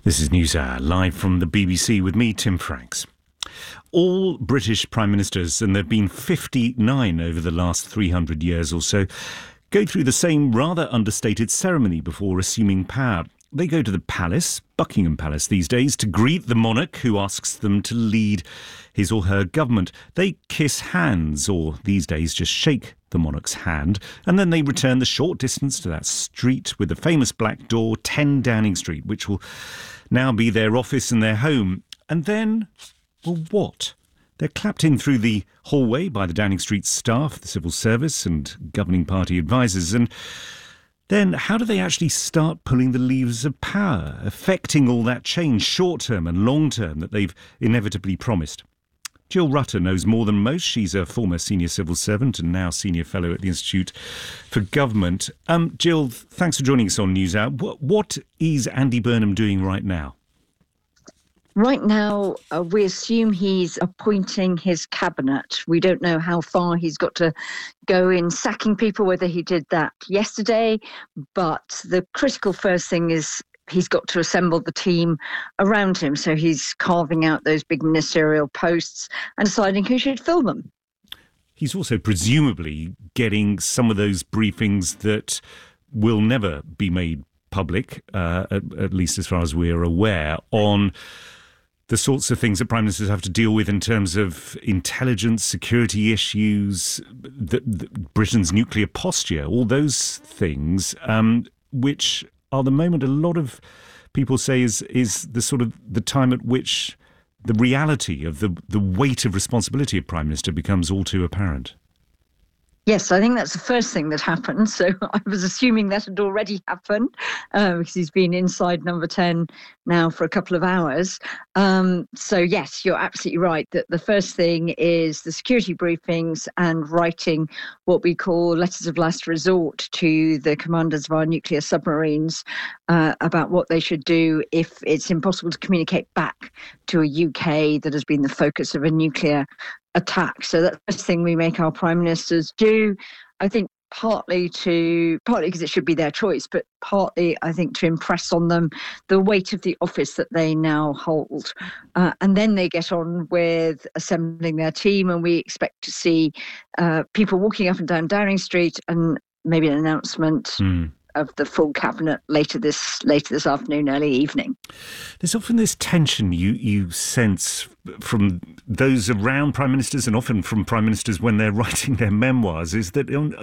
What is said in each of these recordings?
This is NewsHour, live from the BBC with me, Tim Franks. All British Prime Ministers, and there have been 59 over the last 300 years or so, go through the same rather understated ceremony before assuming power. They go to the palace, Buckingham Palace these days, to greet the monarch who asks them to lead his or her government. They kiss hands, or these days just shake the monarch's hand, and then they return the short distance to that street with the famous black door, 10 Downing Street, which will now be their office and their home. And then, well, what? They're clapped in through the hallway by the Downing Street staff, the civil service and governing party advisers, and then how do they actually start pulling the levers of power, affecting all that change, short-term and long-term, that they've inevitably promised? Jill Rutter knows more than most. She's a former senior civil servant and now senior fellow at the Institute for Government. Jill, thanks for joining us on NewsHour. What is Andy Burnham doing right now? Right now, we assume he's appointing his cabinet. We don't know how far he's got to go in sacking people, whether he did that yesterday. But the critical first thing is he's got to assemble the team around him. So he's carving out those big ministerial posts and deciding who should fill them. He's also presumably getting some of those briefings that will never be made public, at least as far as we're aware, on the sorts of things that prime ministers have to deal with in terms of intelligence, security issues, Britain's nuclear posture, all those things, which are the moment a lot of people say is the sort of the time at which the reality of the weight of responsibility of Prime Minister becomes all too apparent. Yes, I think that's the first thing that happened. So I was assuming that had already happened because he's been inside number 10 now for a couple of hours. So yes, you're absolutely right that the first thing is the security briefings and writing what we call letters of last resort to the commanders of our nuclear submarines about what they should do if it's impossible to communicate back to a UK that has been the focus of a nuclear attack. So that's the first thing we make our prime ministers do, I think, partly because it should be their choice, but partly, I think, to impress on them the weight of the office that they now hold. And then they get on with assembling their team, and we expect to see people walking up and down Downing Street and maybe an announcement of the full cabinet later this afternoon, early evening. There's often this tension you sense from those around prime ministers, and often from prime ministers when they're writing their memoirs, is that on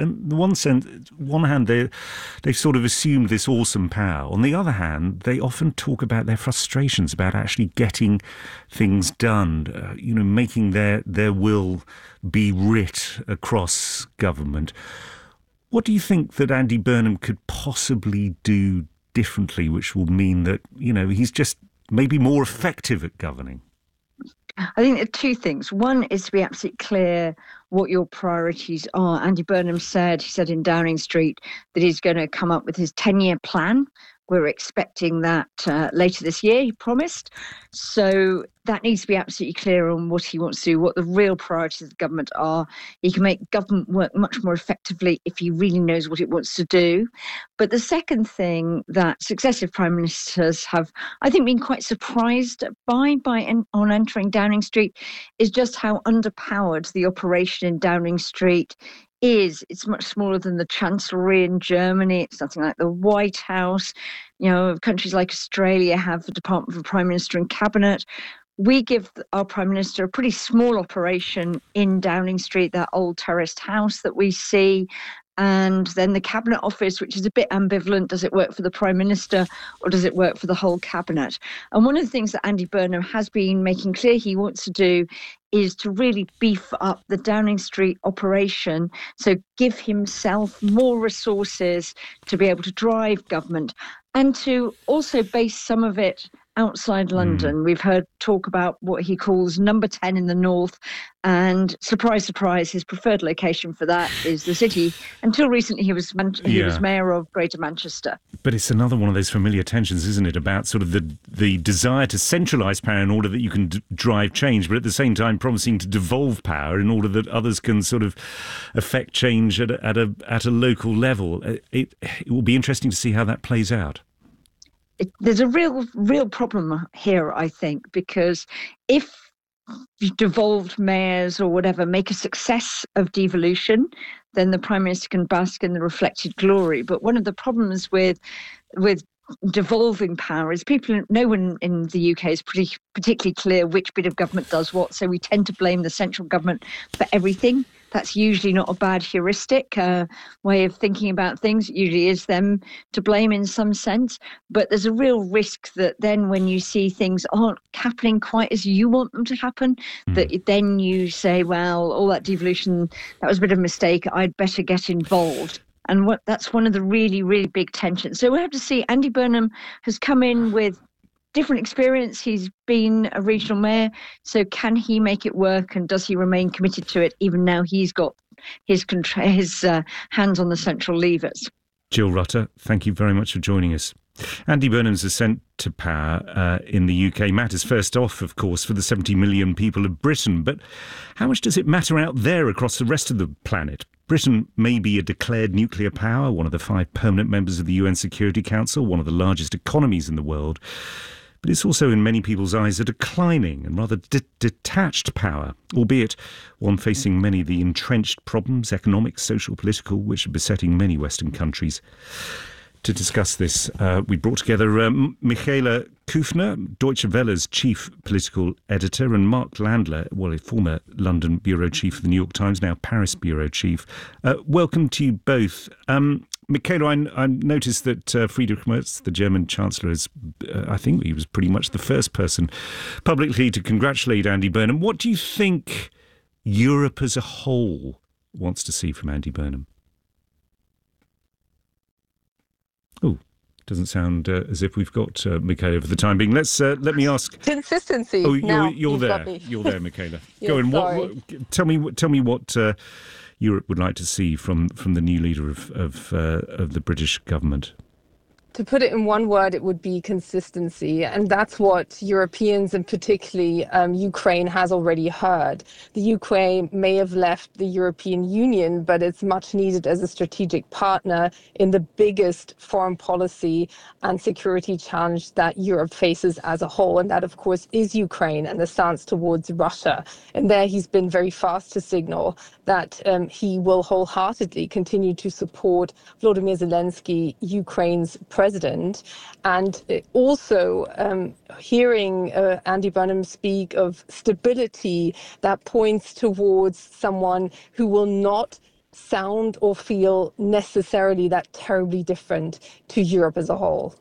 one hand they've sort of assumed this awesome power. On the other hand, they often talk about their frustrations about actually getting things done, making their will be writ across government. What do you think that Andy Burnham could possibly do differently, which will mean that, he's just maybe more effective at governing? I think there are two things. One is to be absolutely clear what your priorities are. Andy Burnham said in Downing Street that he's going to come up with his 10-year plan. We're expecting that later this year, he promised. So that needs to be absolutely clear on what he wants to do, what the real priorities of the government are. He can make government work much more effectively if he really knows what it wants to do. But the second thing that successive prime ministers have, I think, been quite surprised on entering Downing Street is just how underpowered the operation in Downing Street is. It's much smaller than the Chancellery in Germany. It's nothing like the White House. Countries like Australia have the Department for Prime Minister and Cabinet. We give our Prime Minister a pretty small operation in Downing Street, that old terraced house that we see. And then the Cabinet Office, which is a bit ambivalent. Does it work for the Prime Minister or does it work for the whole Cabinet? And one of the things that Andy Burnham has been making clear he wants to do is to really beef up the Downing Street operation. So give himself more resources to be able to drive government and to also base some of it outside London. We've heard talk about what he calls number 10 in the north, and surprise, surprise, his preferred location for that is the city. Until recently, he was mayor of Greater Manchester. But it's another one of those familiar tensions, isn't it, about sort of the desire to centralise power in order that you can drive change, but at the same time promising to devolve power in order that others can sort of affect change at a local level. It will be interesting to see how that plays out. there's a real problem here, I think, because if devolved mayors or whatever make a success of devolution, then the Prime Minister can bask in the reflected glory. But one of the problems with devolving power is no one in the UK is particularly clear which bit of government does what. So we tend to blame the central government for everything. That's usually not a bad heuristic way of thinking about things. It usually is them to blame in some sense. But there's a real risk that then when you see things aren't happening quite as you want them to happen, that then you say, well, all that devolution, that was a bit of a mistake. I'd better get involved. And that's one of the really, really big tensions. So we have to see. Andy Burnham has come in with different experience. He's been a regional mayor. So can he make it work? And does he remain committed to it, even now he's got his hands on the central levers? Jill Rutter, thank you very much for joining us. Andy Burnham's ascent to power in the UK matters first off, of course, for the 70 million people of Britain. But how much does it matter out there across the rest of the planet? Britain may be a declared nuclear power, one of the 5 permanent members of the UN Security Council, one of the largest economies in the world. But it's also, in many people's eyes, a declining and rather detached power, albeit one facing many of the entrenched problems, economic, social, political, which are besetting many Western countries. To discuss this, we brought together Michaela Kufner, Deutsche Welle's chief political editor, and Mark Landler, a former London bureau chief of the New York Times, now Paris bureau chief. Welcome to you both. Michaela, I noticed that Friedrich Merz, the German Chancellor, I think he was pretty much the first person publicly to congratulate Andy Burnham. What do you think Europe as a whole wants to see from Andy Burnham? Oh, doesn't sound as if we've got Michaela for the time being. Let me ask. Consistency. Oh, you're there. You're there, Michaela. Yes, go on. Tell me what Europe would like to see from the new leader of the British government. To put it in one word, it would be consistency. And that's what Europeans, and particularly Ukraine, has already heard. The Ukraine may have left the European Union, but it's much needed as a strategic partner in the biggest foreign policy and security challenge that Europe faces as a whole. And that, of course, is Ukraine and the stance towards Russia. And there he's been very fast to signal that he will wholeheartedly continue to support Volodymyr Zelensky, Ukraine's president. And also hearing Andy Burnham speak of stability, that points towards someone who will not sound or feel necessarily that terribly different to Europe as a whole.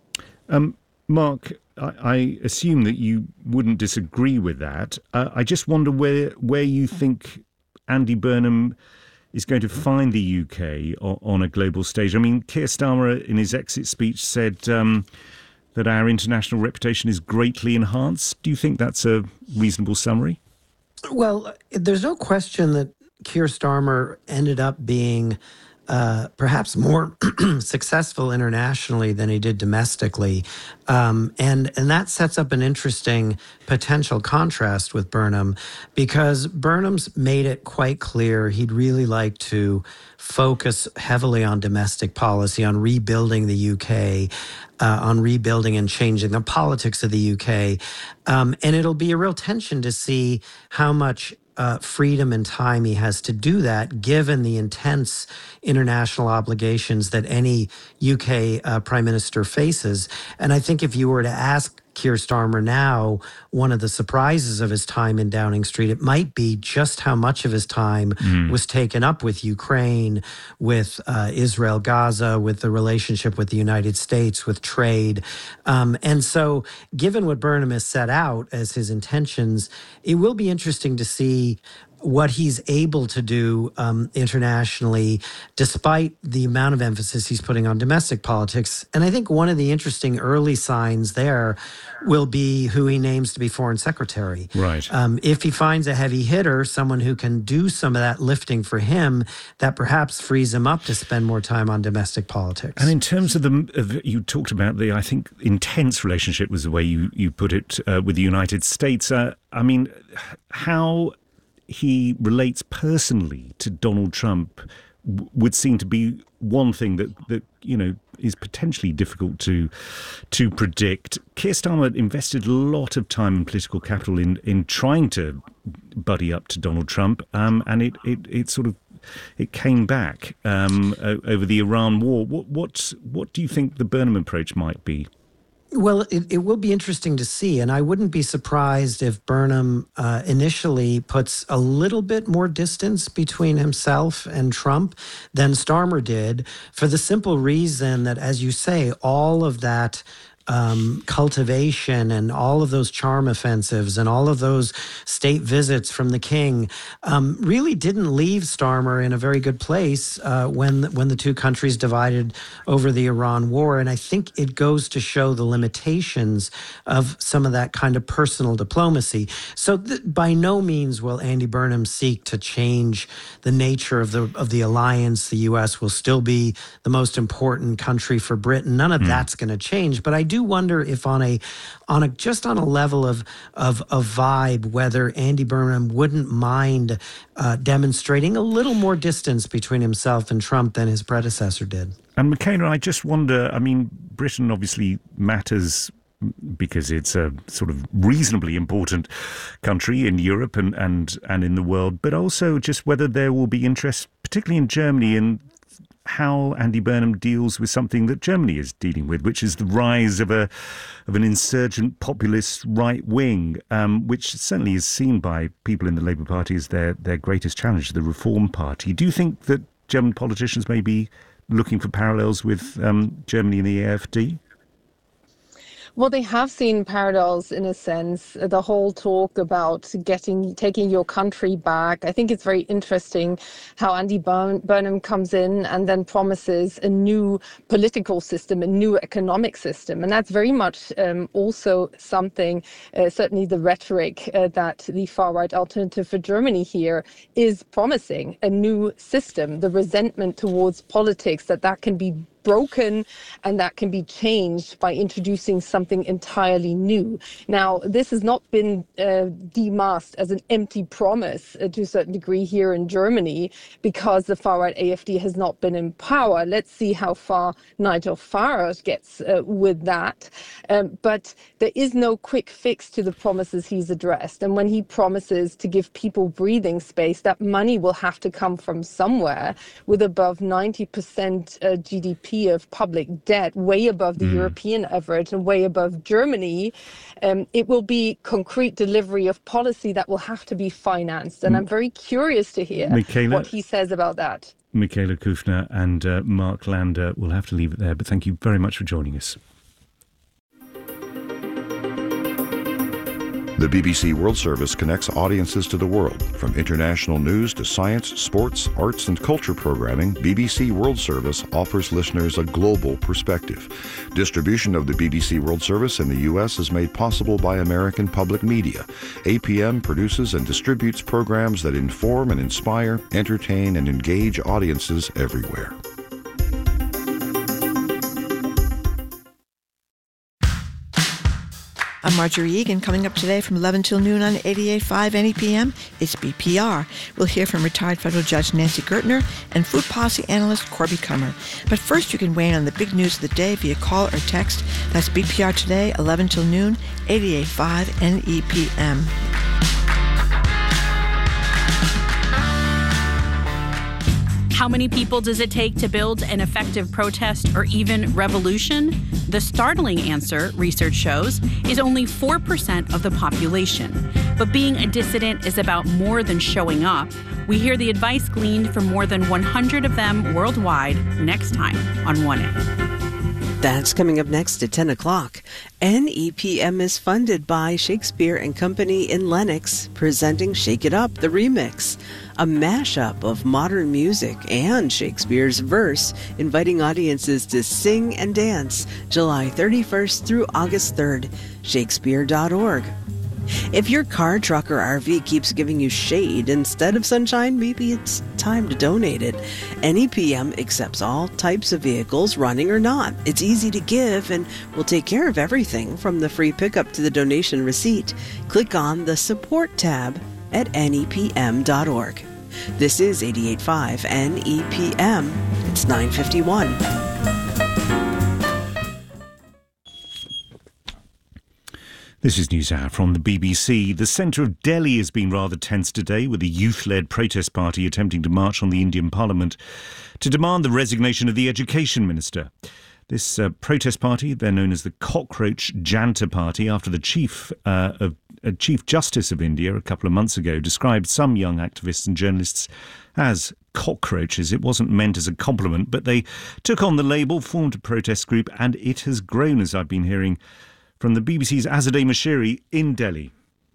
Mark, I assume that you wouldn't disagree with that. I just wonder where you think Andy Burnham is going to find the UK on a global stage. I mean, Keir Starmer in his exit speech said that our international reputation is greatly enhanced. Do you think that's a reasonable summary? Well, there's no question that Keir Starmer ended up being perhaps more successful internationally than he did domestically. And that sets up an interesting potential contrast with Burnham, because Burnham's made it quite clear he'd really like to focus heavily on domestic policy, on rebuilding the UK, on rebuilding and changing the politics of the UK. And it'll be a real tension to see how much freedom and time he has to do that, given the intense international obligations that any UK Prime Minister faces. And I think if you were to ask Keir Starmer now, one of the surprises of his time in Downing Street, it might be just how much of his time was taken up with Ukraine, with Israel, Gaza, with the relationship with the United States, with trade. And so given what Burnham has set out as his intentions, it will be interesting to see what he's able to do internationally, despite the amount of emphasis he's putting on domestic politics. And I think one of the interesting early signs there will be who he names to be foreign secretary. Right. If he finds a heavy hitter, someone who can do some of that lifting for him, that perhaps frees him up to spend more time on domestic politics. And in terms of you talked about the, I think, intense relationship was the way you put it with the United States. I mean, how he relates personally to Donald Trump would seem to be one thing that is potentially difficult to predict. Keir Starmer invested a lot of time and political capital in trying to buddy up to Donald Trump, and it came back over the Iran war. What do you think the Burnham approach might be? Well, it will be interesting to see, and I wouldn't be surprised if Burnham initially puts a little bit more distance between himself and Trump than Starmer did, for the simple reason that, as you say, all of that cultivation and all of those charm offensives and all of those state visits from the king really didn't leave Starmer in a very good place when the two countries divided over the Iran war. And I think it goes to show the limitations of some of that kind of personal diplomacy. So by no means will Andy Burnham seek to change the nature of the alliance. The U.S. will still be the most important country for Britain. None of that's going to change. But I do wonder if on a level of vibe, whether Andy Burnham wouldn't mind demonstrating a little more distance between himself and Trump than his predecessor did. And Michaela, I just wonder, I mean, Britain obviously matters because it's a sort of reasonably important country in Europe and in the world, but also just whether there will be interest, particularly in Germany, in how Andy Burnham deals with something that Germany is dealing with, which is the rise of an insurgent populist right wing, which certainly is seen by people in the Labour Party as their greatest challenge, the Reform Party. Do you think that German politicians may be looking for parallels with Germany and the AfD? Well, they have seen parallels in a sense. The whole talk about taking your country back. I think it's very interesting how Andy Burnham comes in and then promises a new political system, a new economic system. And that's very much also something, certainly the rhetoric that the far-right Alternative for Germany here is promising, a new system, the resentment towards politics, that can be broken and that can be changed by introducing something entirely new. Now, this has not been demasked as an empty promise to a certain degree here in Germany because the far-right AfD has not been in power. Let's see how far Nigel Farage gets with that. But there is no quick fix to the promises he's addressed. And when he promises to give people breathing space, that money will have to come from somewhere. With above 90% GDP of public debt, way above the European average and way above Germany, it will be concrete delivery of policy that will have to be financed. And I'm very curious to hear what he says about that. Michaela Kufner and Mark Lander, we'll have to leave it there, but thank you very much for joining us. The BBC World Service connects audiences to the world. From international news to science, sports, arts and culture programming, BBC World Service offers listeners a global perspective. Distribution of the BBC World Service in the U.S. is made possible by American Public Media. APM produces and distributes programs that inform and inspire, entertain and engage audiences everywhere. I'm Marjorie Egan. Coming up today from 11 till noon on 88.5 NEPM, it's BPR. We'll hear from retired federal judge Nancy Gertner and food policy analyst Corby Kummer. But first, you can weigh in on the big news of the day via call or text. That's BPR today, 11 till noon, 88.5 NEPM. How many people does it take to build an effective protest or even revolution? The startling answer, research shows, is only 4% of the population. But being a dissident is about more than showing up. We hear the advice gleaned from more than 100 of them worldwide next time on 1A. That's coming up next at 10 o'clock. NEPM is funded by Shakespeare & Company in Lenox, presenting Shake It Up, the remix, a mashup of modern music and Shakespeare's verse, inviting audiences to sing and dance July 31st through August 3rd. Shakespeare.org. If your car, truck, or RV keeps giving you shade instead of sunshine, maybe it's time to donate it. NEPM accepts all types of vehicles, running or not. It's easy to give and will take care of everything from the free pickup to the donation receipt. Click on the Support tab at NEPM.org. This is 88.5 NEPM. It's 9:51. This is NewsHour from the BBC. The centre of Delhi has been rather tense today, with a youth-led protest party attempting to march on the Indian Parliament to demand the resignation of the Education Minister. This protest party, they're known as the Cockroach Janta Party, after the Chief Justice of India a couple of months ago described some young activists and journalists as cockroaches. It wasn't meant as a compliment, but they took on the label, formed a protest group, and it has grown, as I've been hearing from the BBC's Azadeh Moshiri in Delhi.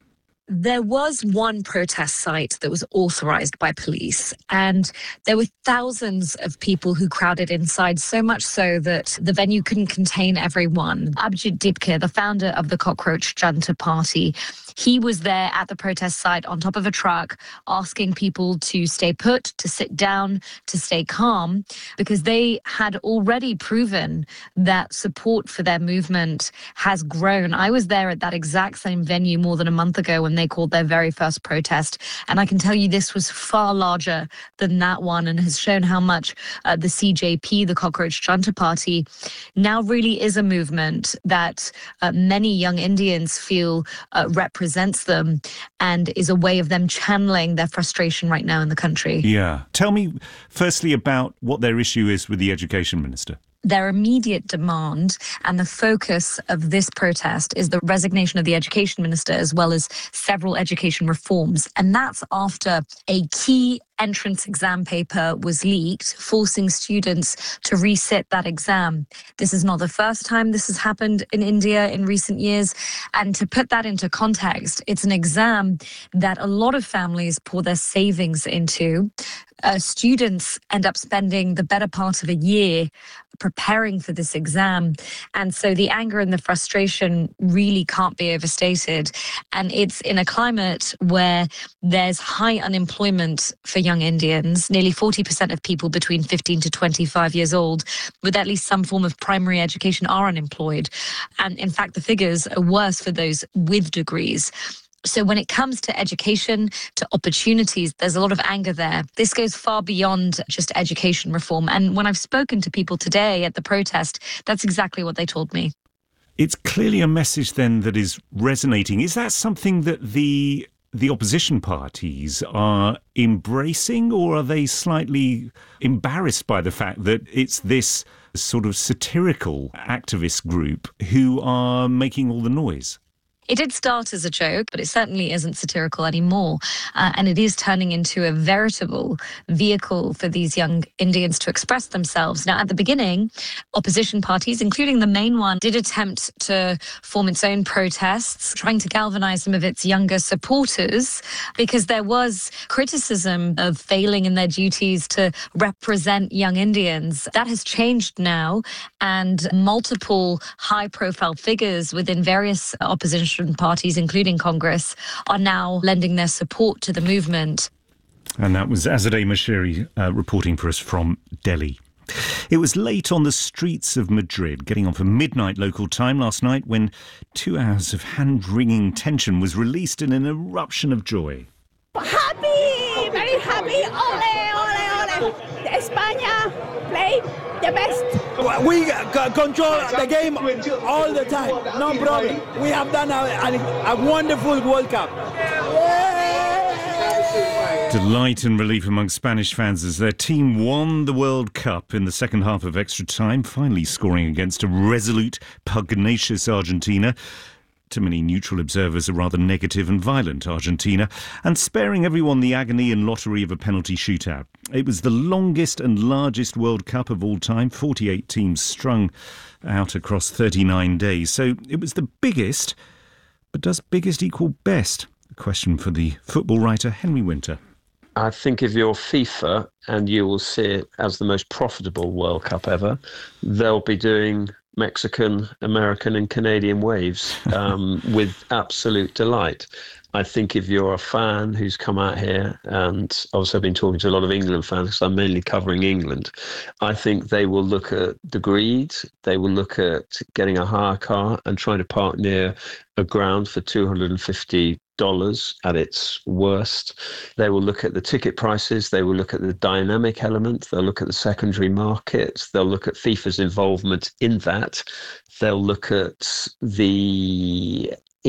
There was one protest site that was authorised by police, and there were thousands of people who crowded inside, so much so that the venue couldn't contain everyone. Abhijit Dipkar, the founder of the Cockroach Janta Party, he was there at the protest site on top of a truck asking people to stay put, to sit down, to stay calm, because they had already proven that support for their movement has grown. I was there at that exact same venue more than a month ago when they called their very first protest, and I can tell you this was far larger than that one, and has shown how much the CJP, the Cockroach Janta Party, now really is a movement that many young Indians feel represents them and is a way of them channeling their frustration right now in the country. Yeah. Tell me firstly about what their issue is with the Education Minister. Their immediate demand and the focus of this protest is the resignation of the Education Minister, as well as several education reforms. And that's after a key entrance exam paper was leaked, forcing students to resit that exam. This is not the first time this has happened in India in recent years. And to put that into context, it's an exam that a lot of families pour their savings into. Students end up spending the better part of a year preparing for this exam. And so the anger and the frustration really can't be overstated. And it's in a climate where there's high unemployment for young Indians. Nearly 40% of people between 15 to 25 years old with at least some form of primary education are unemployed. And in fact, the figures are worse for those with degrees. So when it comes to education, to opportunities, there's a lot of anger there. This goes far beyond just education reform. And when I've spoken to people today at the protest, that's exactly what they told me. It's clearly a message then that is resonating. Is that something that the opposition parties are embracing, or are they slightly embarrassed by the fact that it's this sort of satirical activist group who are making all the noise? It did start as a joke, but it certainly isn't satirical anymore. And it is turning into a veritable vehicle for these young Indians to express themselves. Now, at the beginning, opposition parties, including the main one, did attempt to form its own protests, trying to galvanize some of its younger supporters, because there was criticism of failing in their duties to represent young Indians. That has changed now, and multiple high-profile figures within various opposition parties, including Congress, are now lending their support to the movement. And that was Azadeh Moshiri reporting for us from Delhi. It was late on the streets of Madrid, getting on for midnight local time last night, when 2 hours of hand-wringing tension was released in an eruption of joy. Happy! Very happy! Ole, ole, ole! España play the best. We control the game all the time, no problem. We have done a wonderful World Cup. Delight and relief among Spanish fans as their team won the World Cup in the second half of extra time, finally scoring against a resolute, pugnacious Argentina. To many neutral observers, a rather negative and violent Argentina, and sparing everyone the agony and lottery of a penalty shootout. It was the longest and largest World Cup of all time, 48 teams strung out across 39 days. So it was the biggest, but does biggest equal best? A question for the football writer Henry Winter. I think if you're FIFA and you will see it as the most profitable World Cup ever, they'll be doing Mexican, American and Canadian waves with absolute delight. I think if you're a fan who's come out here, and obviously I've been talking to a lot of England fans because I'm mainly covering England, I think they will look at the greed, they will look at getting a hire car and trying to park near a ground for $250 at its worst. They will look at the ticket prices, they will look at the dynamic element, they'll look at the secondary market, they'll look at FIFA's involvement in that, they'll look at the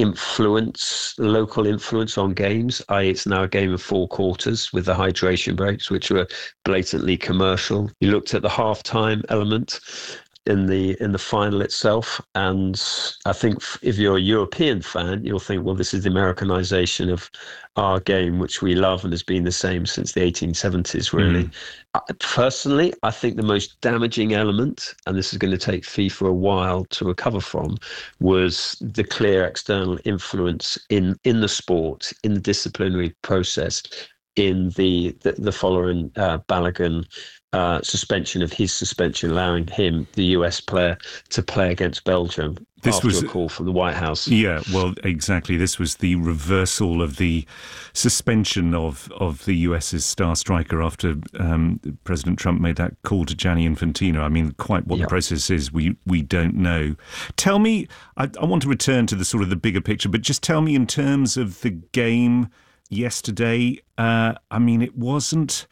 local influence on games, i.e. it's now a game of 4 quarters with the hydration breaks, which were blatantly commercial. You looked at the halftime element in the final itself, and I think if you're a European fan, you'll think, well, this is the Americanization of our game, which we love and has been the same since the 1870s, really. Personally, I think the most damaging element, and this is going to take FIFA a while to recover from, was the clear external influence in the sport, in the disciplinary process, in the following Balogun suspension of his suspension, allowing him, the US player, to play against Belgium after a call from the White House. Yeah, well, exactly. This was the reversal of the suspension of the US's star striker after President Trump made that call to Gianni Infantino. I mean, quite what the process is, we don't know. Tell me, I want to return to the sort of the bigger picture, but just tell me in terms of the game yesterday, I mean, it wasn't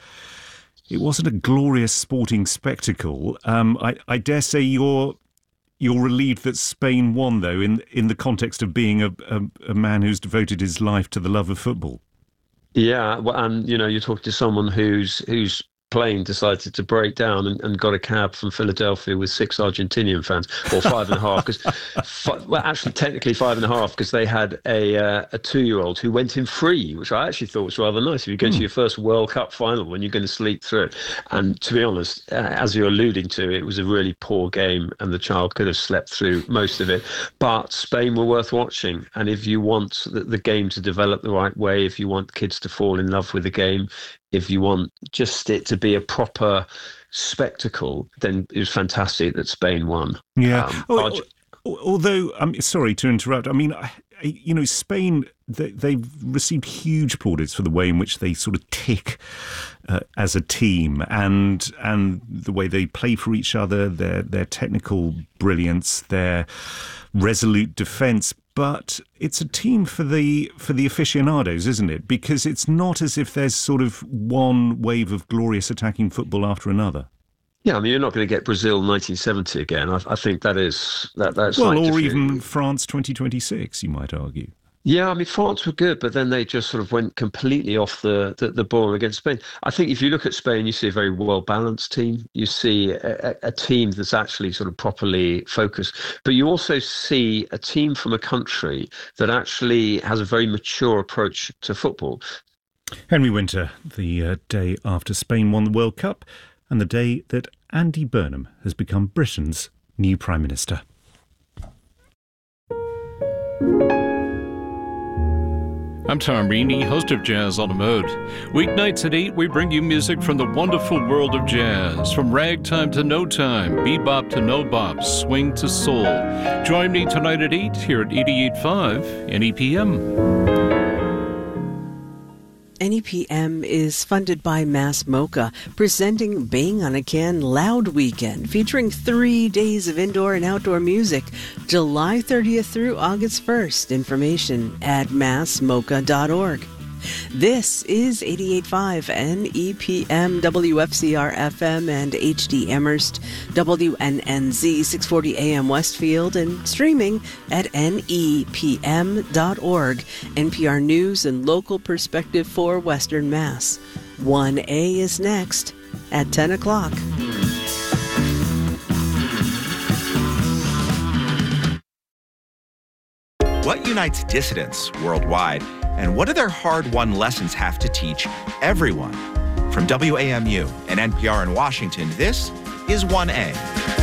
a glorious sporting spectacle. I dare say you're relieved that Spain won, though, in the context of being a man who's devoted his life to the love of football. Yeah, well, and you're talking to someone whose plane decided to break down and got a cab from Philadelphia with 6 Argentinian fans, or 5.5, because well, actually technically 5.5, because they had a 2-year-old who went in free, which I actually thought was rather nice. If you go to your first World Cup final, when you're going to sleep through it. And to be honest, as you're alluding to, it was a really poor game, and the child could have slept through most of it. But Spain were worth watching, and if you want the game to develop the right way, if you want kids to fall in love with the game, if you want just it to be a proper spectacle, then it was fantastic that Spain won. Yeah. Although, I'm sorry to interrupt. I mean, Spain, they've received huge plaudits for the way in which they sort of tick as a team, and the way they play for each other, their technical brilliance, their resolute defence. But it's a team for the aficionados, isn't it? Because it's not as if there's sort of one wave of glorious attacking football after another. Yeah, I mean, you're not going to get Brazil 1970 again. I think that's well, or even France 2026, you might argue. Yeah, I mean, France were good, but then they just sort of went completely off the ball against Spain. I think if you look at Spain, you see a very well-balanced team. You see a team that's actually sort of properly focused. But you also see a team from a country that actually has a very mature approach to football. Henry Winter, the day after Spain won the World Cup, and the day that Andy Burnham has become Britain's new Prime Minister. I'm Tom Reaney, host of Jazz on the Mode. Weeknights at 8, we bring you music from the wonderful world of jazz. From ragtime to no time, bebop to no bop, swing to soul. Join me tonight at 8 here at 88.5 NEPM. NEPM is funded by Mass Mocha, presenting Bang on a Can Loud Weekend, featuring 3 days of indoor and outdoor music, July 30th through August 1st. Information at massmocha.org. This is 88.5 NEPM, WFCR FM and HD Amherst, WNNZ 640 AM Westfield, and streaming at nepm.org. NPR News and local perspective for Western Mass. 1A is next at 10 o'clock. What unites dissidents worldwide? And what do their hard-won lessons have to teach everyone? From WAMU and NPR in Washington, this is 1A.